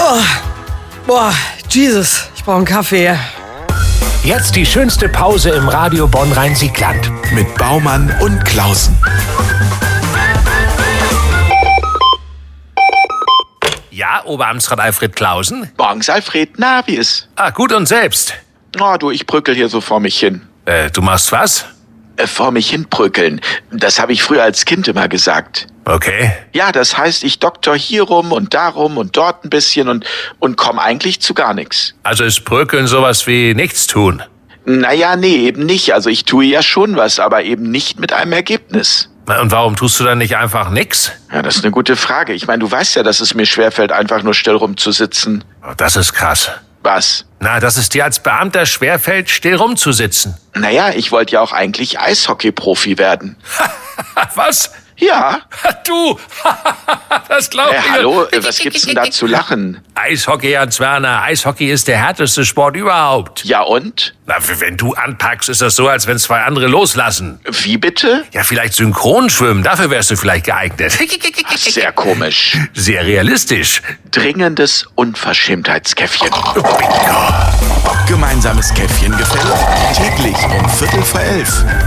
Boah, Jesus, ich brauche einen Kaffee. Jetzt die schönste Pause im Radio Bonn-Rhein-Siegland. Mit Baumann und Klausen. Ja, Oberamtsrat Alfred Klausen? Morgens, Alfred. Na, wie ist? Gut und selbst? Oh, du, ich bröckel hier so vor mich hin. Du machst was? Vor mich hin bröckeln. Das habe ich früher als Kind immer gesagt. Okay. Ja, das heißt, ich doktor hier rum und darum und dort ein bisschen und komm eigentlich zu gar nichts. Also ist Bröckeln sowas wie nichts tun? Naja, nee, eben nicht. Also ich tue ja schon was, aber eben nicht mit einem Ergebnis. Und warum tust du dann nicht einfach nix? Ja, das ist eine gute Frage. Ich meine, du weißt ja, dass es mir schwerfällt, einfach nur still rumzusitzen. Das ist krass. Was? Na, dass es dir als Beamter schwerfällt, still rumzusitzen. Naja, ich wollte ja auch eigentlich Eishockey-Profi werden. Was? Ja. Du! Das glaub ich. Hallo, was gibt's denn da zu lachen? Eishockey, Hans Werner. Eishockey ist der härteste Sport überhaupt. Ja und? Na, wenn du anpackst, ist das so, als wenn zwei andere loslassen. Wie bitte? Ja, vielleicht synchron schwimmen. Dafür wärst du vielleicht geeignet. Sehr komisch. Sehr realistisch. Dringendes Unverschämtheitskäffchen. Gemeinsames Käffchen gefällt täglich um 11:45.